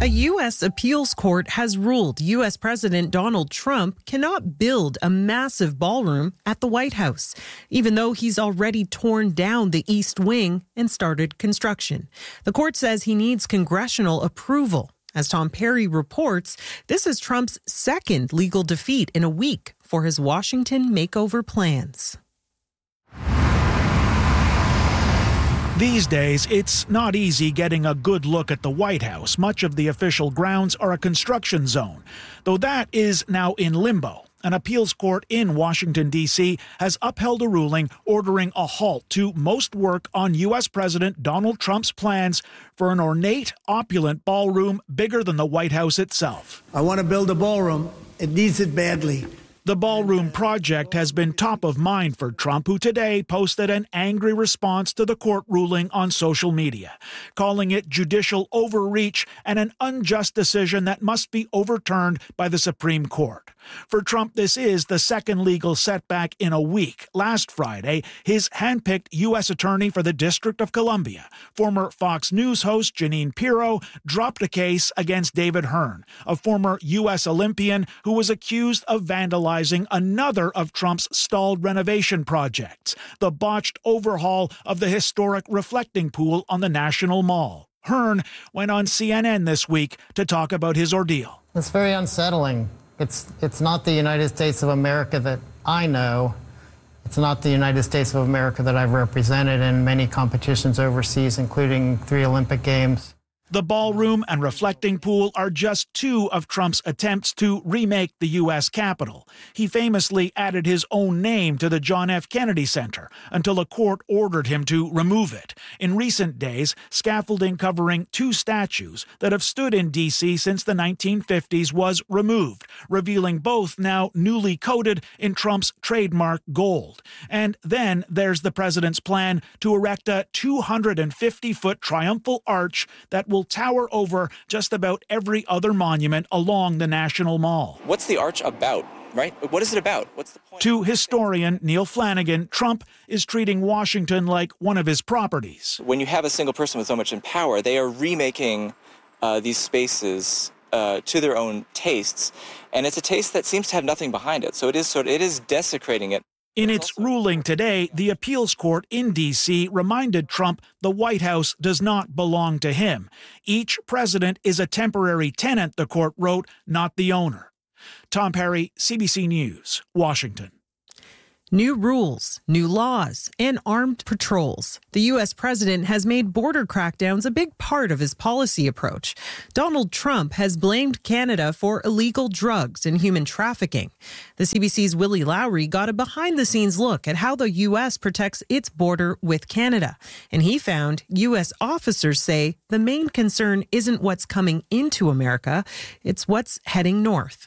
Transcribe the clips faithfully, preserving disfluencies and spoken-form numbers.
A U S appeals court has ruled U S President Donald Trump cannot build a massive ballroom at the White House, even though he's already torn down the East Wing and started construction. The court says he needs congressional approval. As Tom Perry reports, this is Trump's second legal defeat in a week for his Washington makeover plans. These days, it's not easy getting a good look at the White House. Much of the official grounds are a construction zone, though that is now in limbo. An appeals court in Washington, D C has upheld a ruling ordering a halt to most work on U S President Donald Trump's plans for an ornate, opulent ballroom bigger than the White House itself. I want to build a ballroom. It needs it badly. The ballroom project has been top of mind for Trump, who today posted an angry response to the court ruling on social media, calling it judicial overreach and an unjust decision that must be overturned by the Supreme Court. For Trump, this is the second legal setback in a week. Last Friday, his handpicked U S attorney for the District of Columbia, former Fox News host Jeanine Pirro, dropped a case against David Hearn, a former U S Olympian who was accused of vandalizing another of Trump's stalled renovation projects, the botched overhaul of the historic reflecting pool on the National Mall. Hearn went on C N N this week to talk about his ordeal. It's very unsettling. It's, it's not the United States of America that I know. It's not the United States of America that I've represented in many competitions overseas, including three Olympic Games. The ballroom and reflecting pool are just two of Trump's attempts to remake the U S Capitol. He famously added his own name to the John F. Kennedy Center until a court ordered him to remove it. In recent days, scaffolding covering two statues that have stood in D C since the nineteen fifties was removed, revealing both now newly coated in Trump's trademark gold. And then there's the president's plan to erect a two hundred fifty foot triumphal arch that will tower over just about every other monument along the National Mall. What's the arch about, right? What is it about? What's the point? To historian Neil Flanagan, Trump is treating Washington like one of his properties. When you have a single person with so much in power, they are remaking uh, these spaces uh, to their own tastes, and it's a taste that seems to have nothing behind it. So it is sort of, it is desecrating it. In its ruling today, the appeals court in D C reminded Trump the White House does not belong to him. Each president is a temporary tenant, the court wrote, not the owner. Tom Perry, C B C News, Washington. New rules, new laws, and armed patrols. The U S president has made border crackdowns a big part of his policy approach. Donald Trump has blamed Canada for illegal drugs and human trafficking. The C B C's Willie Lowry got a behind-the-scenes look at how the U S protects its border with Canada. And he found U S officers say the main concern isn't what's coming into America, it's what's heading north.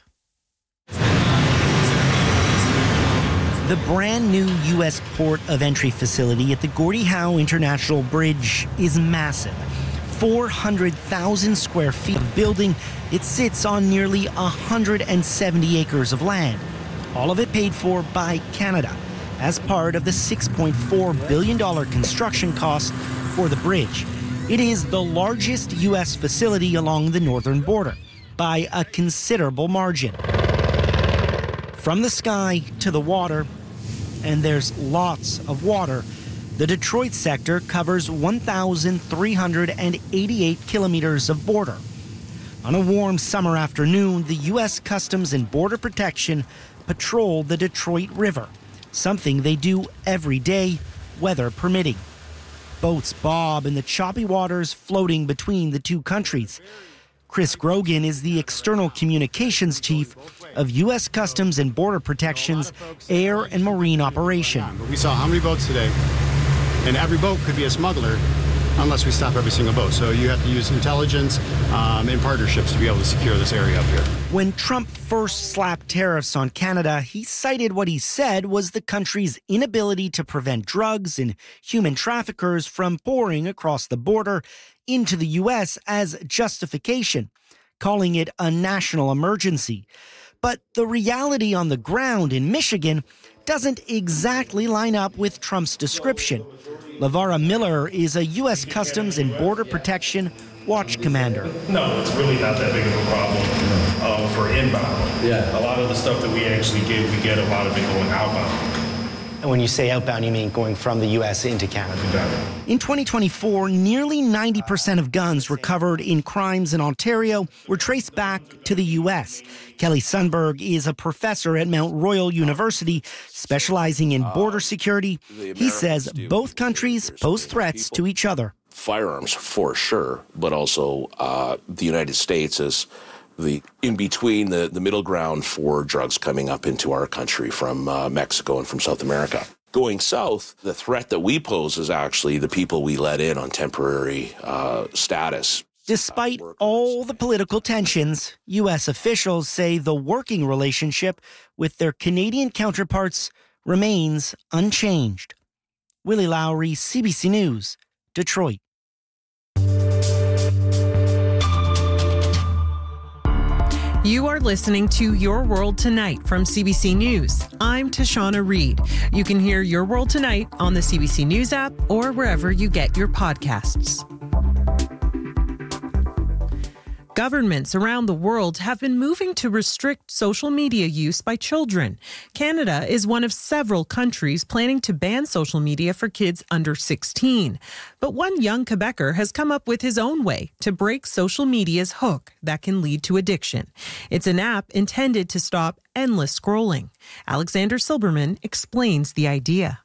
The brand new U S port of entry facility at the Gordie Howe International Bridge is massive. four hundred thousand square feet of building. It sits on nearly one hundred seventy acres of land. All of it paid for by Canada as part of the six point four billion dollars construction cost for the bridge. It is the largest U S facility along the northern border by a considerable margin. From the sky to the water, and there's lots of water, the Detroit sector covers one thousand three hundred eighty-eight kilometers of border. On a warm summer afternoon, the U S Customs and Border Protection patrol the Detroit River, something they do every day, weather permitting. Boats bob in the choppy waters floating between the two countries. Chris Grogan is the external communications chief of U S Customs and Border Protection's Air and Marine Operation. We saw how many boats today, and every boat could be a smuggler unless we stop every single boat. So you have to use intelligence um, and partnerships to be able to secure this area up here. When Trump first slapped tariffs on Canada, he cited what he said was the country's inability to prevent drugs and human traffickers from pouring across the border into the U S as justification, calling it a national emergency. But the reality on the ground in Michigan doesn't exactly line up with Trump's description. LaVara Miller is a U S Customs and Border Protection watch commander. No, it's really not that big of a problem uh, for inbound. Yeah. A lot of the stuff that we actually get, we get a lot of it going outbound. And when you say outbound, you mean going from the U S into Canada? In twenty twenty-four, nearly ninety percent of guns recovered in crimes in Ontario were traced back to the U S. Kelly Sundberg is a professor at Mount Royal University, specializing in border security. He says both countries pose threats to each other. Firearms, for sure, but also uh, the United States is the in between, the, the middle ground for drugs coming up into our country from uh, Mexico and from South America. Going south, the threat that we pose is actually the people we let in on temporary uh, status. Despite all the political tensions, U S officials say the working relationship with their Canadian counterparts remains unchanged. Willie Lowry, C B C News, Detroit. You are listening to Your World Tonight from C B C News. I'm Tashana Reed. You can hear Your World Tonight on the C B C News app or wherever you get your podcasts. Governments around the world have been moving to restrict social media use by children. Canada is one of several countries planning to ban social media for kids under sixteen. But one young Quebecer has come up with his own way to break social media's hook that can lead to addiction. It's an app intended to stop endless scrolling. Alexander Silberman explains the idea.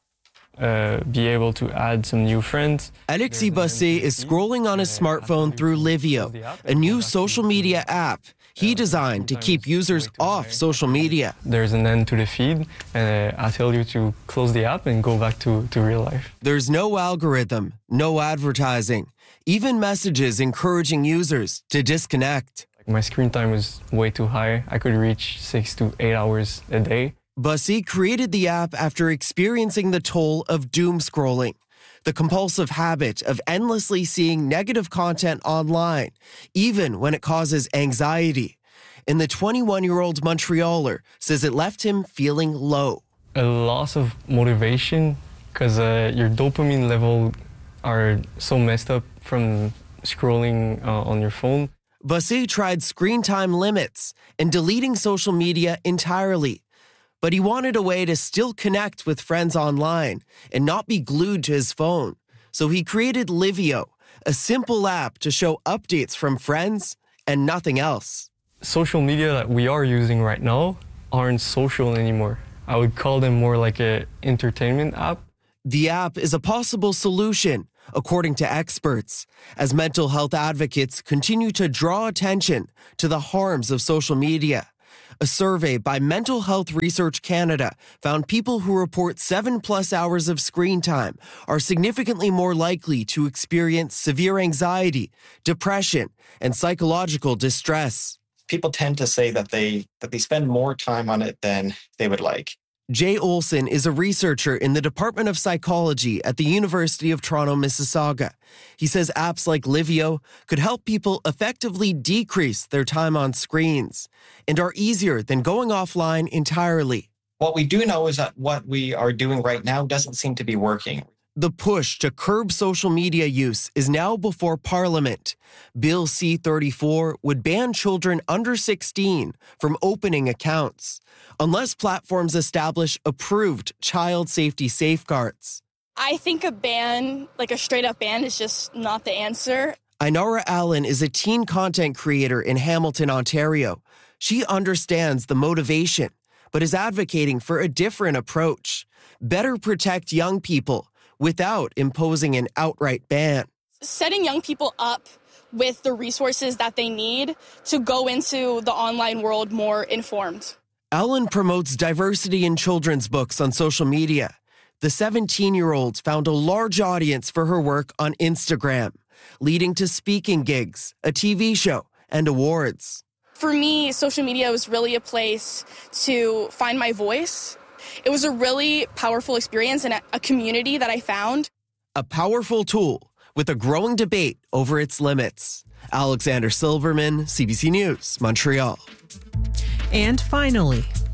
Uh, be able to add some new friends. Alexis Bossé is scrolling on his smartphone through Livio, a new social media app he designed to keep users off social media. There's an end to the feed, and uh, I tell you to close the app and go back to, to real life. There's no algorithm, no advertising, even messages encouraging users to disconnect. My screen time was way too high. I could reach six to eight hours a day. Bossé created the app after experiencing the toll of doom scrolling, the compulsive habit of endlessly seeing negative content online, even when it causes anxiety. And the twenty-one-year-old Montrealer says it left him feeling low. A loss of motivation because uh, your dopamine level are so messed up from scrolling uh, on your phone. Bossé tried screen time limits and deleting social media entirely. But he wanted a way to still connect with friends online and not be glued to his phone. So he created Livio, a simple app to show updates from friends and nothing else. Social media that we are using right now aren't social anymore. I would call them more like an entertainment app. The app is a possible solution, according to experts, as mental health advocates continue to draw attention to the harms of social media. A survey by Mental Health Research Canada found people who report seven plus hours of screen time are significantly more likely to experience severe anxiety, depression, and psychological distress. People tend to say that they that they spend more time on it than they would like. Jay Olson is a researcher in the Department of Psychology at the University of Toronto, Mississauga. He says apps like Livio could help people effectively decrease their time on screens and are easier than going offline entirely. What we do know is that what we are doing right now doesn't seem to be working. The push to curb social media use is now before Parliament. Bill C thirty-four would ban children under sixteen from opening accounts unless platforms establish approved child safety safeguards. I think a ban, like a straight up ban, is just not the answer. Inara Allen is a teen content creator in Hamilton, Ontario. She understands the motivation, but is advocating for a different approach. Better protect young people without imposing an outright ban. Setting young people up with the resources that they need to go into the online world more informed. Allen promotes diversity in children's books on social media. The seventeen-year-old found a large audience for her work on Instagram, leading to speaking gigs, a T V show, and awards. For me, social media was really a place to find my voice. It was a really powerful experience and a community that I found. A powerful tool with a growing debate over its limits. Alexander Silberman, C B C News, Montreal. And finally,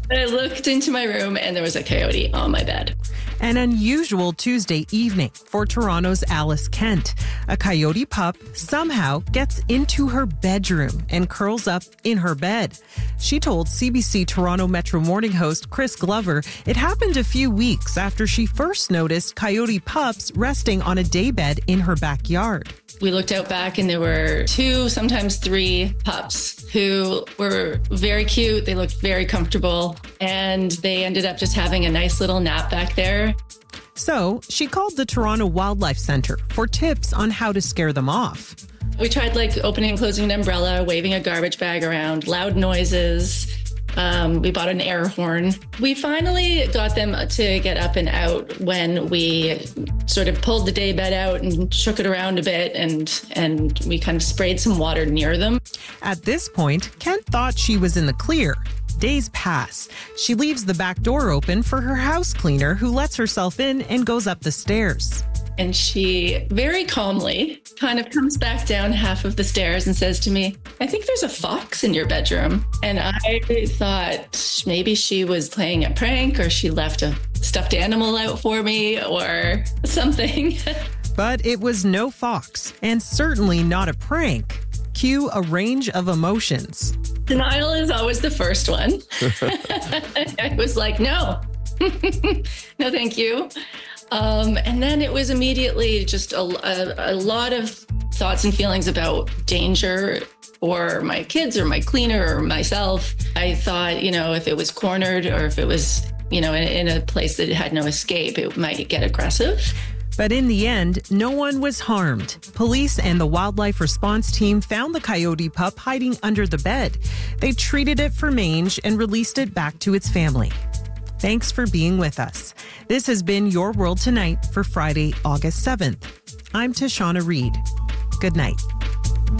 I looked into my room and there was a coyote on my bed. An unusual Tuesday evening for Toronto's Alice Kent. A coyote pup somehow gets into her bedroom and curls up in her bed. She told C B C Toronto Metro Morning host Chris Glover it happened a few weeks after she first noticed coyote pups resting on a daybed in her backyard. We looked out back and there were two, sometimes three pups who were very cute. They looked very comfortable and they ended up just having a nice little nap back there. So she called the Toronto Wildlife Centre for tips on how to scare them off. We tried like opening and closing an umbrella, waving a garbage bag around, loud noises. Um, we bought an air horn. We finally got them to get up and out when we sort of pulled the daybed out and shook it around a bit, and and we kind of sprayed some water near them. At this point, Kent thought she was in the clear. Days pass. She leaves the back door open for her house cleaner, who lets herself in and goes up the stairs. And she very calmly kind of comes back down half of the stairs and says to me, I think there's a fox in your bedroom. And I thought maybe she was playing a prank or she left a stuffed animal out for me or something. But it was no fox and certainly not a prank. Cue a range of emotions. Denial is always the first one. I was like, no, no, thank you. Um, and then it was immediately just a, a, a lot of thoughts and feelings about danger for my kids or my cleaner or myself. I thought, you know, if it was cornered or if it was, you know, in, in a place that had no escape, it might get aggressive. But in the end, no one was harmed. Police and the wildlife response team found the coyote pup hiding under the bed. They treated it for mange and released it back to its family. Thanks for being with us. This has been Your World Tonight for Friday, August seventh. I'm Tashana Reed. Good night.